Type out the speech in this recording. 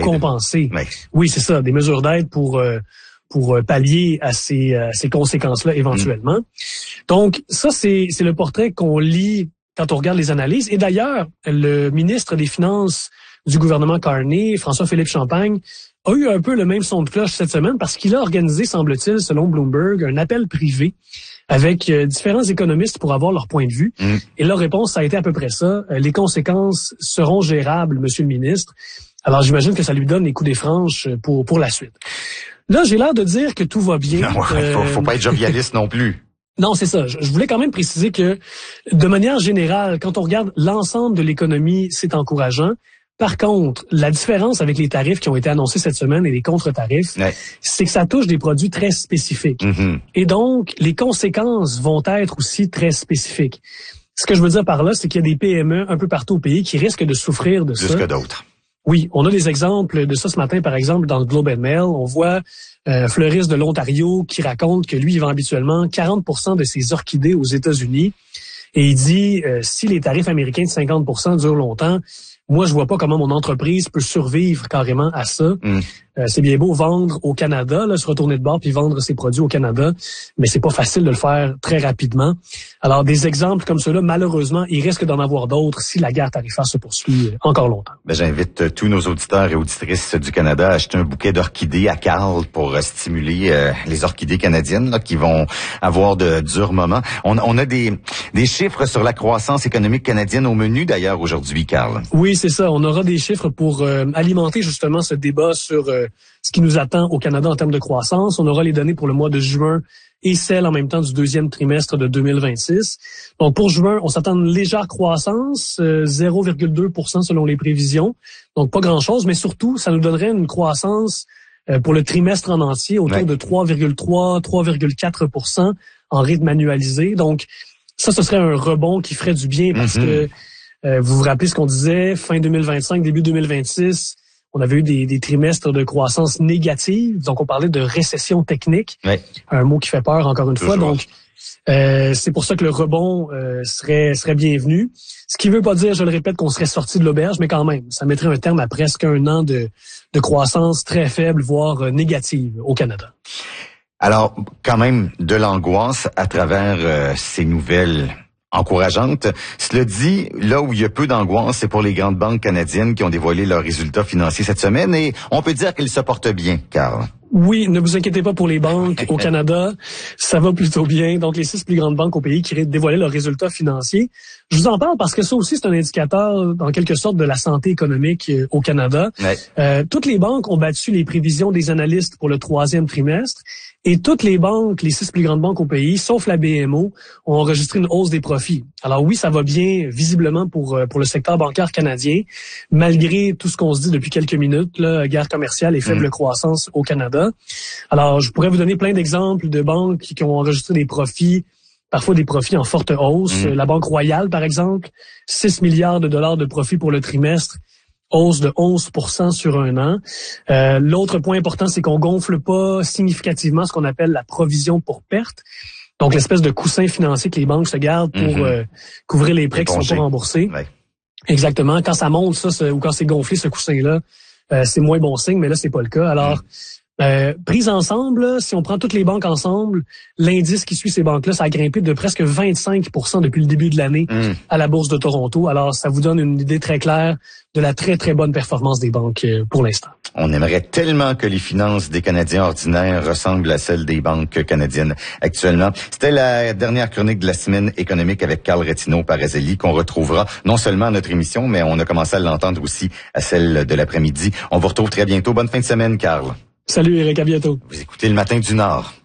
compenser. Oui. Oui, c'est ça, des mesures d'aide pour pallier à ces conséquences-là éventuellement. Donc, ça, c'est le portrait qu'on lit quand on regarde les analyses. Et d'ailleurs, le ministre des Finances du gouvernement Carney, François-Philippe Champagne, a eu un peu le même son de cloche cette semaine parce qu'il a organisé, semble-t-il, selon Bloomberg, un appel privé avec différents économistes pour avoir leur point de vue. Et leur réponse, ça a été à peu près ça. Les conséquences seront gérables, monsieur le ministre. Alors, j'imagine que ça lui donne les coups des franches pour la suite. Là, j'ai l'air de dire que tout va bien. Non, faut pas être jovialiste non plus. Non, c'est ça. Je voulais quand même préciser que, de manière générale, quand on regarde l'ensemble de l'économie, c'est encourageant. Par contre, la différence avec les tarifs qui ont été annoncés cette semaine et les contre-tarifs, c'est que ça touche des produits très spécifiques. Et donc, les conséquences vont être aussi très spécifiques. Ce que je veux dire par là, c'est qu'il y a des PME un peu partout au pays qui risquent de souffrir de ça. Plus que d'autres. Oui, on a des exemples de ça ce matin, par exemple, dans le Globe and Mail. On voit un fleuriste de l'Ontario qui raconte que lui, il vend habituellement 40% de ses orchidées aux États-Unis. Et il dit, si les tarifs américains de 50% durent longtemps, moi, je vois pas comment mon entreprise peut survivre carrément à ça. C'est bien beau vendre au Canada, là, se retourner de bord puis vendre ses produits au Canada, mais c'est pas facile de le faire très rapidement. Alors, des exemples comme ceux-là, malheureusement, il risque d'en avoir d'autres si la guerre tarifaire se poursuit encore longtemps. J'invite tous nos auditeurs et auditrices du Canada à acheter un bouquet d'orchidées à Carl pour stimuler les orchidées canadiennes là, qui vont avoir de durs moments. On a des chiffres sur la croissance économique canadienne au menu d'ailleurs aujourd'hui, Carl. Oui, c'est ça. On aura des chiffres pour alimenter justement ce débat sur ce qui nous attend au Canada en termes de croissance. On aura les données pour le mois de juin et celles en même temps du deuxième trimestre de 2026. Donc pour juin, on s'attend à une légère croissance, 0,2% selon les prévisions. Donc pas grand-chose, mais surtout, ça nous donnerait une croissance pour le trimestre en entier autour de 3,4% en rythme annualisé. Donc ça, ce serait un rebond qui ferait du bien parce que vous vous rappelez ce qu'on disait, fin 2025, début 2026, on avait eu des trimestres de croissance négative. Donc, on parlait de récession technique. Un mot qui fait peur, encore une fois. Donc, c'est pour ça que le rebond serait bienvenu. Ce qui veut pas dire, je le répète, qu'on serait sorti de l'auberge, mais quand même, ça mettrait un terme à presque un an de croissance très faible, voire négative au Canada. Alors, quand même, de l'angoisse à travers ces nouvelles encourageante. Cela dit, là où il y a peu d'angoisse, c'est pour les grandes banques canadiennes qui ont dévoilé leurs résultats financiers cette semaine et on peut dire qu'elles se portent bien, Carl. Oui, ne vous inquiétez pas pour les banques au Canada. Ça va plutôt bien. Donc, les 6 plus grandes banques au pays qui dévoilaient leurs résultats financiers. Je vous en parle parce que ça aussi, c'est un indicateur, en quelque sorte, de la santé économique au Canada. Toutes les banques ont battu les prévisions des analystes pour le 3e trimestre. Et toutes les banques, les 6 plus grandes banques au pays, sauf la BMO, ont enregistré une hausse des profits. Alors oui, ça va bien, visiblement, pour le secteur bancaire canadien, malgré tout ce qu'on se dit depuis quelques minutes, là, guerre commerciale et faible croissance au Canada. Alors, je pourrais vous donner plein d'exemples de banques qui ont enregistré des profits, parfois des profits en forte hausse. La Banque Royale, par exemple, 6 milliards de dollars de profits pour le trimestre, hausse de 11% sur un an. L'autre point important, c'est qu'on gonfle pas significativement ce qu'on appelle la provision pour perte. Donc, l'espèce de coussin financier que les banques se gardent pour couvrir les prêts qui sont pas remboursés. Exactement. Quand ça monte, ça, ou quand c'est gonflé, ce coussin-là, c'est moins bon signe, mais là, c'est pas le cas. Alors, prise ensemble, là, si on prend toutes les banques ensemble, l'indice qui suit ces banques-là, ça a grimpé de presque 25% depuis le début de l'année à la Bourse de Toronto. Alors, ça vous donne une idée très claire de la très, très bonne performance des banques pour l'instant. On aimerait tellement que les finances des Canadiens ordinaires ressemblent à celles des banques canadiennes actuellement. C'était la dernière chronique de la semaine économique avec Carl Retino-Parazelli qu'on retrouvera non seulement à notre émission, mais on a commencé à l'entendre aussi à celle de l'après-midi. On vous retrouve très bientôt. Bonne fin de semaine, Carl. Salut Eric, à bientôt. Vous écoutez Le Matin du Nord.